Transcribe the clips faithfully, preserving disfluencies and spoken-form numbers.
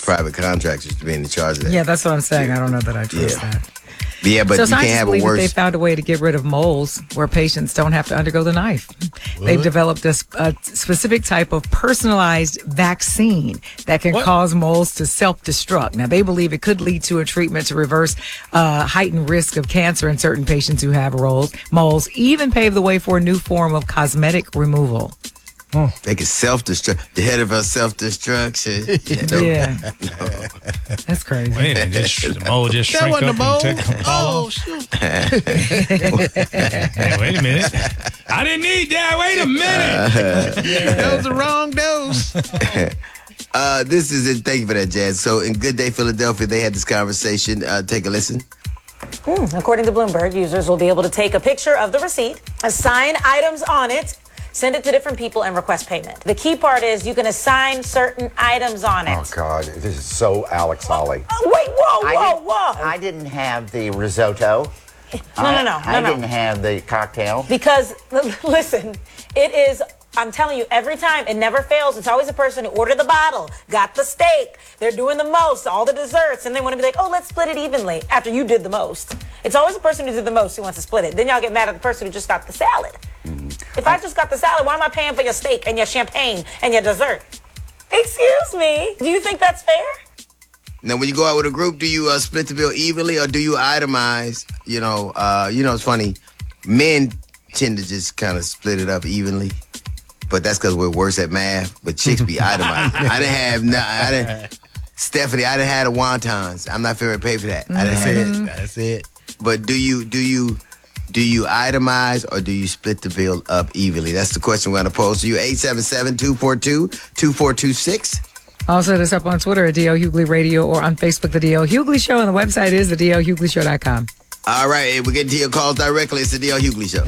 private contractors to be in charge of that. Yeah, that's what I'm saying. I don't know that I trust Yeah. that. Yeah, but so you can't scientists have a believe that worse. they found a way to get rid of moles where patients don't have to undergo the knife. What? They've developed a, s- a specific type of personalized vaccine that can What? cause moles to self-destruct. Now, they believe it could lead to a treatment to reverse uh, heightened risk of cancer in certain patients who have roles, moles, even pave the way for a new form of cosmetic removal. They can self-destruct. The head of our self-destruction. Yeah. That's crazy. Wait a minute, just, the mole just That shrink wasn't up a mole. and take Oh, shoot. Hey, wait a minute. I didn't need that. Wait a minute. That was the wrong dose. Uh, this is it. Thank you for that, Jazz. So in Good Day Philadelphia, they had this conversation. Uh, take a listen. Hmm. According to Bloomberg, users will be able to take a picture of the receipt, assign items on it, send it to different people, and request payment. The key part is you can assign certain items on it. Oh, God, this is so Alex Holly. Oh, wait, whoa, I whoa, didn't- whoa. I didn't have the risotto. No, no, no, I, I no, no. didn't have the cocktail. Because, listen, it is, I'm telling you, every time, it never fails. It's always a person who ordered the bottle, got the steak, they're doing the most, all the desserts, and they want to be like, oh, let's split it evenly after you did the most. It's always the person who did the most who wants to split it. Then y'all get mad at the person who just got the salad. If I just got the salad, why am I paying for your steak and your champagne and your dessert? Excuse me. Do you think that's fair? Now, when you go out with a group, do you uh, split the bill evenly or do you itemize? You know, uh, you know, it's funny. Men tend to just kind of split it up evenly, but that's because we're worse at math. But chicks be itemized. I didn't have no. I didn't. Stephanie, I didn't have the wontons. I'm not fair to pay for that. I didn't That's have it. that. That's it. But do you do you do you itemize or do you split the bill up evenly? That's the question we're going to pose to you. eight seven seven, two four two, two four two six. Also, hit us up on Twitter at D L Hughley Radio or on Facebook, The D L Hughley Show, and the website is the D L Hughley Show dot com. All right, we're getting to your calls directly. It's the D L Hughley Show.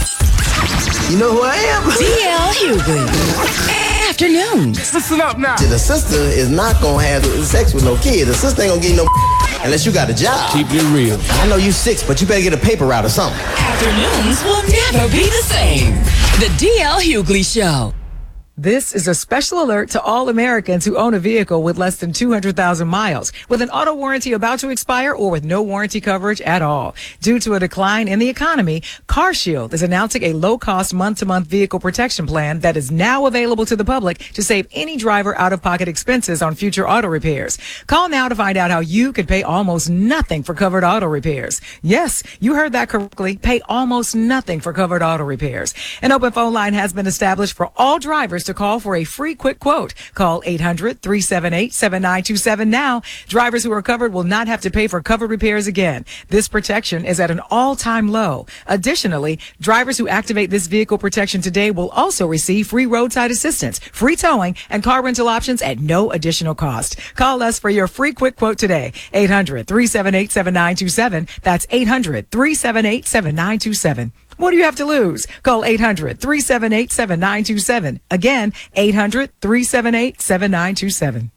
You know who I am? D L Hughley. Afternoons. Listen up now. The sister is not going to have sex with no kid. The sister ain't going to get no unless you got a job. Keep it real. I know you six, but you better get a paper route or something. Afternoons will never be the same. The D L Hughley Show. This is a special alert to all Americans who own a vehicle with less than two hundred thousand miles, with an auto warranty about to expire or with no warranty coverage at all. Due to a decline in the economy, CarShield is announcing a low-cost month-to-month vehicle protection plan that is now available to the public to save any driver out-of-pocket expenses on future auto repairs. Call now to find out how you could pay almost nothing for covered auto repairs. Yes, you heard that correctly. Pay almost nothing for covered auto repairs. An open phone line has been established for all drivers to call for a free quick quote. Call eight hundred, three seven eight, seven nine two seven now. Drivers who are covered will not have to pay for covered repairs again. This protection is at an all-time low. Additionally, drivers who activate this vehicle protection today will also receive free roadside assistance, free towing, and car rental options at no additional cost. Call us for your free quick quote today. eight hundred, three seven eight, seven nine two seven. That's eight hundred, three seven eight, seven nine two seven. What do you have to lose? Call eight hundred, three seven eight, seven nine two seven. Again, eight hundred, three seven eight, seven nine two seven.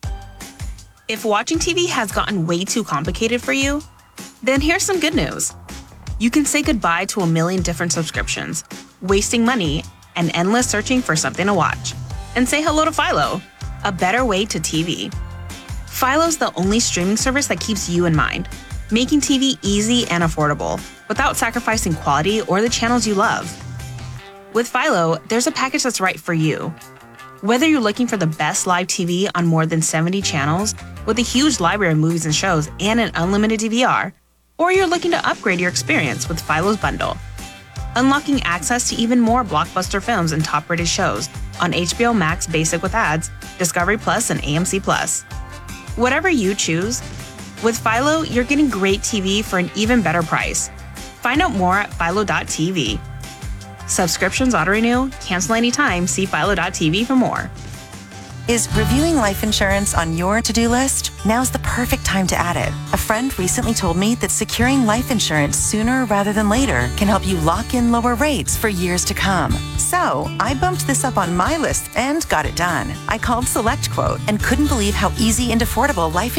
If watching T V has gotten way too complicated for you, then here's some good news. You can say goodbye to a million different subscriptions, wasting money, and endless searching for something to watch. And say hello to Philo, a better way to T V. Philo's the only streaming service that keeps you in mind, making T V easy and affordable, without sacrificing quality or the channels you love. With Philo, there's a package that's right for you. Whether you're looking for the best live T V on more than seventy channels, with a huge library of movies and shows and an unlimited D V R, or you're looking to upgrade your experience with Philo's bundle, unlocking access to even more blockbuster films and top-rated shows on H B O Max Basic with ads, Discovery Plus, and A M C Plus. Whatever you choose, with Philo, you're getting great T V for an even better price. Find out more at philo dot t v. Subscriptions auto-renew, cancel anytime, see philo dot t v for more. Is reviewing life insurance on your to-do list? Now's the perfect time to add it. A friend recently told me that securing life insurance sooner rather than later can help you lock in lower rates for years to come. So I bumped this up on my list and got it done. I called SelectQuote and couldn't believe how easy and affordable life